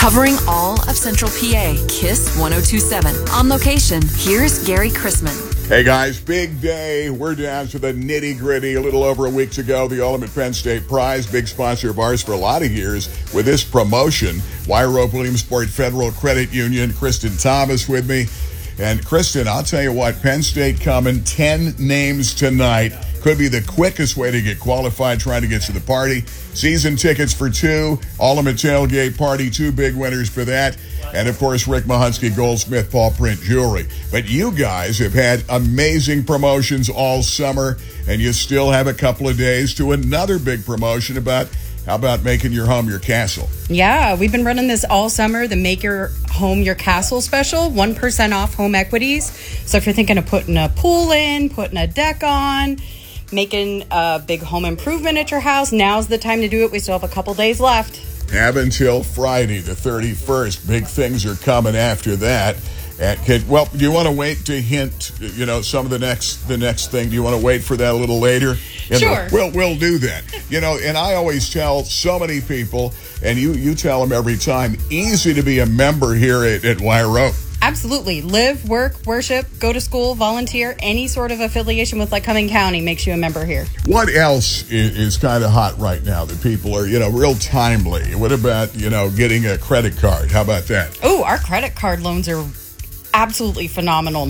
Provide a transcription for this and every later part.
Covering all of Central PA, KISS 1027. On location, here's Gary Chrisman. Hey guys, big day. We're down to the nitty gritty. A little over a week ago, the Ultimate Penn State Prize, big sponsor of ours for a lot of years with this promotion. Wire Rope Williamsport Federal Credit Union, Kristen Thomas with me. And Kristen, I'll tell you what, Penn State coming, 10 names tonight. Could be the quickest way to get qualified, trying to get to the party. Season tickets for 2, Ultimate Tailgate Party, 2 big winners for that. And, of course, Rick Mahunsky, Goldsmith, Paul Print Jewelry. But you guys have had amazing promotions all summer, and you still have a couple of days to another big promotion about how about making your home your castle? Yeah, we've been running this all summer, the Make Your Home Your Castle special, 1% off home equities. So if you're thinking of putting a pool in, putting a deck on, making a big home improvement at your house, now's the time to do it. We still have a couple days left. Have until Friday the 31st. Big things are coming after that. Well, do you want to wait to hint, some of the next thing? Do you want to wait for that a little later? Sure. We'll do that. And I always tell so many people, and you tell them every time, easy to be a member here at Wire Rope. Absolutely. Live, work, worship, go to school, volunteer, any sort of affiliation with Lycoming County makes you a member here. What else is kind of hot right now that people are, real timely? What about, getting a credit card? How about that? Oh, our credit card loans are absolutely phenomenal.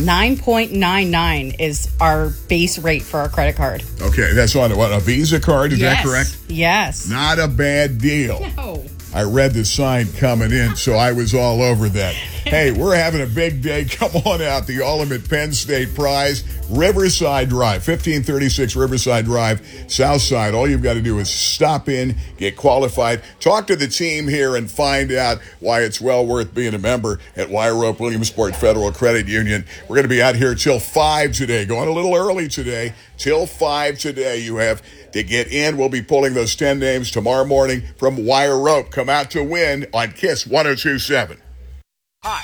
9.99 is our base rate for our credit card. Okay, that's on a Visa card, is that correct? Yes. Not a bad deal. No. I read the sign coming in, so I was all over that. Hey, we're having a big day. Come on out. The Ultimate Penn State Prize, Riverside Drive, 1536 Riverside Drive, South Side. All you've got to do is stop in, get qualified, talk to the team here, and find out why it's well worth being a member at Wire Rope Williamsport Federal Credit Union. We're going to be out here till 5 today, going a little early today. Till 5 today, you have to get in. We'll be pulling those 10 names tomorrow morning from Wire Rope. Come out to win on KISS 1027. Hi.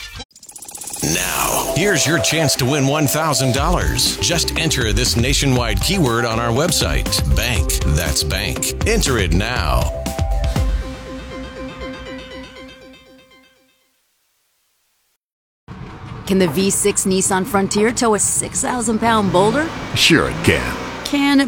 Now, here's your chance to win $1,000. Just enter this nationwide keyword on our website. Bank. That's bank. Enter it now. Can the V6 Nissan Frontier tow a 6,000-pound boulder? Sure it can. Can